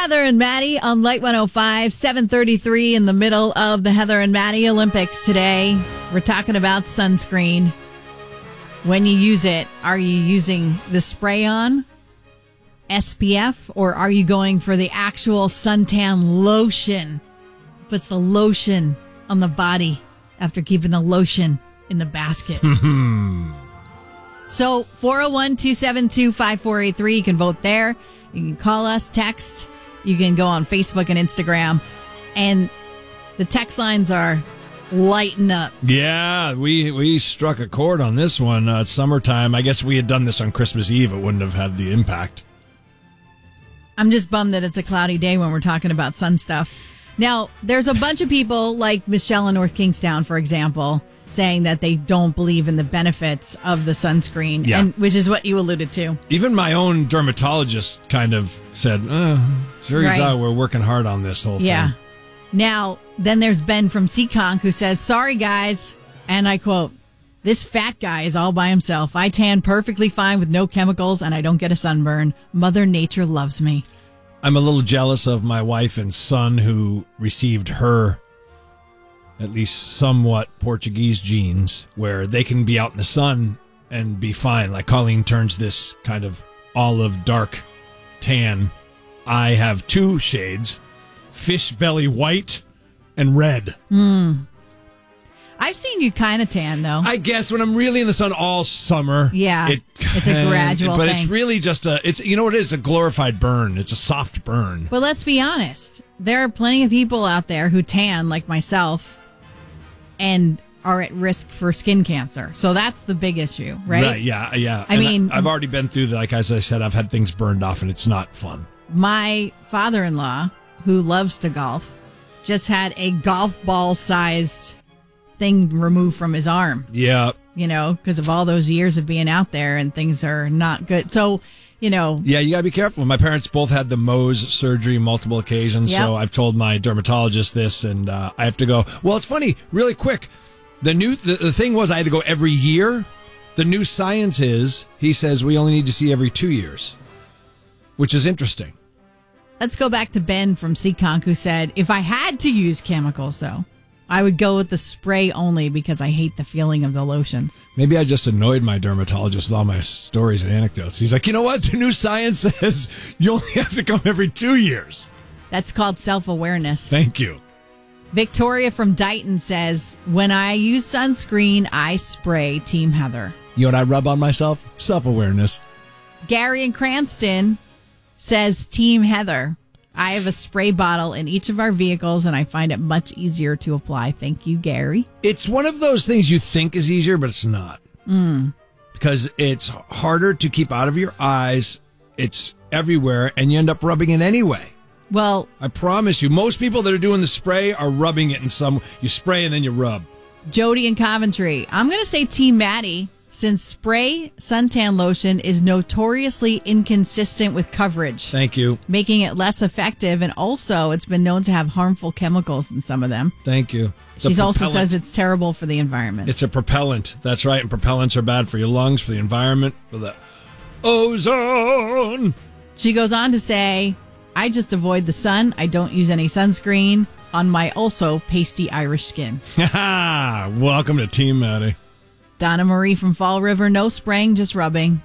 Heather and Maddie on Light 105, 7:33 in the middle of the Heather and Maddie Olympics today. We're talking about sunscreen. When you use it, are you using the spray-on SPF or are you going for the actual suntan lotion? Puts the lotion on the body after keeping the lotion in the basket. So 401-272-5483. You can vote there. You can call us, text. You can go on Facebook and Instagram. And the text lines are lighting up. Yeah, we struck a chord on this one. It's summertime. I guess if we had done this on Christmas Eve, it wouldn't have had the impact. I'm just bummed that it's a cloudy day when we're talking about sun stuff. Now, there's a bunch of people like Michelle in North Kingstown, for example, saying that they don't believe in the benefits of the sunscreen, and which is what you alluded to. Even my own dermatologist kind of said, we're working hard on this whole thing. Now, then there's Ben from Seekonk who says, sorry, guys, and I quote, this fat guy is all by himself. I tan perfectly fine with no chemicals, and I don't get a sunburn. Mother Nature loves me. I'm a little jealous of my wife and son who received her at least somewhat Portuguese genes where they can be out in the sun and be fine. Like Colleen turns this kind of olive dark tan. I have two shades, fish belly white and red. I've seen you kind of tan, though. I guess when I'm really in the sun all summer. Yeah, it's a gradual but thing. It's really just you know what it is? A glorified burn. It's a soft burn. But let's be honest. There are plenty of people out there who tan, like myself, and are at risk for skin cancer. So that's the big issue, right? Right, yeah. I mean, I've already been through that. Like, as I said, I've had things burned off, and it's not fun. My father-in-law, who loves to golf, just had a golf ball-sized thing removed from his arm. Yeah. You know, because of all those years of being out there and things are not good. So, you know. Yeah, you got to be careful. My parents both had the Mohs surgery multiple occasions. Yep. So I've told my dermatologist this, and I have to go. Well, it's funny, really quick. The thing was I had to go every year. The new science is, he says, we only need to see every 2 years, which is interesting. Let's go back to Ben from Seekonk, who said, if I had to use chemicals, though, I would go with the spray only because I hate the feeling of the lotions. Maybe I just annoyed my dermatologist with all my stories and anecdotes. He's like, you know what? The new science says you only have to come every 2 years. That's called self-awareness. Thank you. Victoria from Dighton says, when I use sunscreen, I spray Team Heather. You know what I rub on myself? Self-awareness. Gary in Cranston says Team Heather. I have a spray bottle in each of our vehicles, and I find it much easier to apply. Thank you, Gary. It's one of those things you think is easier, but it's not. Because it's harder to keep out of your eyes. It's everywhere, and you end up rubbing it anyway. Well, I promise you, most people that are doing the spray are rubbing it in some. You spray and then you rub. Jody in Coventry. I'm going to say Team Maddie, since spray suntan lotion is notoriously inconsistent with coverage. Thank you. Making it less effective, and also it's been known to have harmful chemicals in some of them. Thank you. She also says it's terrible for the environment. It's a propellant. That's right. And propellants are bad for your lungs, for the environment, for the ozone. She goes on to say, I just avoid the sun. I don't use any sunscreen on my also pasty Irish skin. Welcome to Team Maddie. Donna Marie from Fall River, no spraying, just rubbing.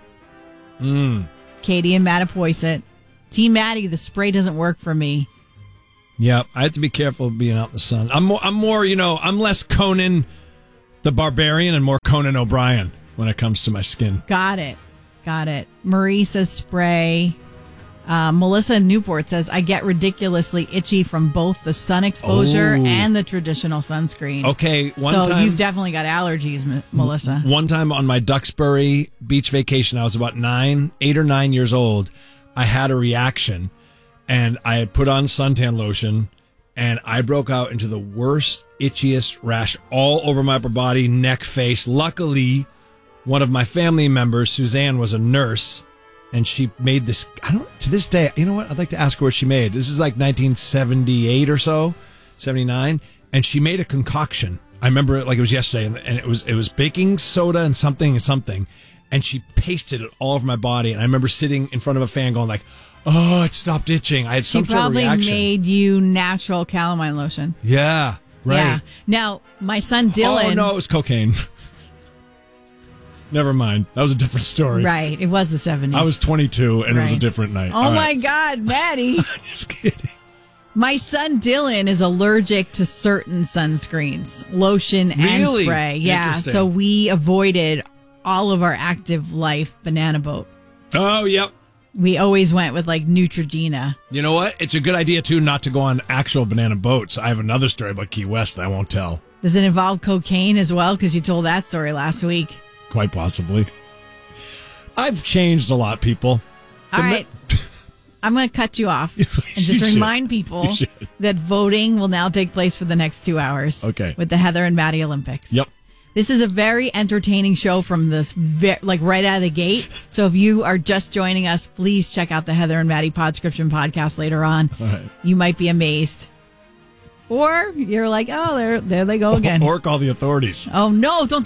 Katie in Mattapoisett. Team Maddie, the spray doesn't work for me. Yeah, I have to be careful of being out in the sun. I'm more, I'm less Conan the Barbarian and more Conan O'Brien when it comes to my skin. Got it. Marie says spray. Melissa in Newport says, I get ridiculously itchy from both the sun exposure and the traditional sunscreen. Okay, So you've definitely got allergies, Melissa. One time on my Duxbury beach vacation, I was about 8 or 9 years old. I had a reaction, and I had put on suntan lotion, and I broke out into the worst, itchiest rash all over my upper body, neck, face. Luckily, one of my family members, Suzanne, was a nurse. And she made this, to this day, you know what? I'd like to ask her what she made. This is like 1978 or so, 79. And she made a concoction. I remember it like it was yesterday. And it was baking soda and something. And she pasted it all over my body. And I remember sitting in front of a fan going like, Oh, it stopped itching. I had She some sort of probably reaction. made you natural calamine lotion. Yeah, right. Yeah. Now, my son Dylan. Oh, no, it was cocaine. Never mind. That was a different story. Right. It was the 70s. I was 22, and it was a Right. different night. Oh, All my right. God, Maddie. Just kidding. My son Dylan is allergic to certain sunscreens, lotion and Really? spray. Yeah. Interesting. So we avoided all of our Active Life banana boat. Oh, yep. We always went with like Neutrogena. You know what? It's a good idea, too, not to go on actual banana boats. I have another story about Key West that I won't tell. Does it involve cocaine as well? Because you told that story last week. Quite possibly. I've changed a lot, people. All right. I'm going to cut you off and just You should. remind people You should. that voting will now take place for the next 2 hours. Okay. With the Heather and Maddie Olympics. Yep. This is a very entertaining show from this, like right out of the gate. So if you are just joining us, please check out the Heather and Maddie Podscription podcast later on. All right. You might be amazed. Or you're like, oh, there they go again. Or call the authorities. Oh, no, don't do